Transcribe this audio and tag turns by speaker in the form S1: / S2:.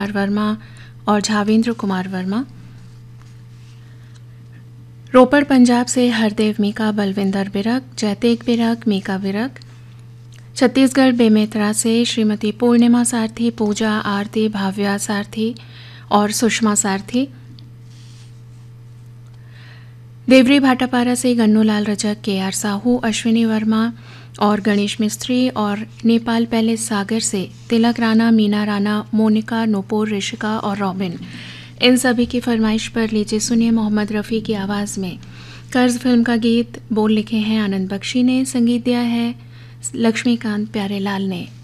S1: वर्मा और झावेंद्र कुमार वर्मा। रोपड़ पंजाब से हरदेव मीका, बलविंदर बिरक, जयतेग बिरक, मीका बिरक। छत्तीसगढ़ बेमेतरा से श्रीमती पूर्णिमा सारथी, पूजा आरती, भाव्या सारथी और सुषमा सारथी। देवरी भाटापारा से गन्नूलाल रजक, के.आर. साहू, अश्विनी वर्मा और गणेश मिस्त्री। और नेपाल पैलेस सागर से तिलक राणा, मीना राणा, मोनिका, नूपुर, ऋषिका और रॉबिन। इन सभी की फरमाइश पर लीजिए सुनिए मोहम्मद रफ़ी की आवाज़ में कर्ज फिल्म का गीत। बोल लिखे हैं आनंद बख्शी ने, संगीत दिया है लक्ष्मीकांत प्यारेलाल ने।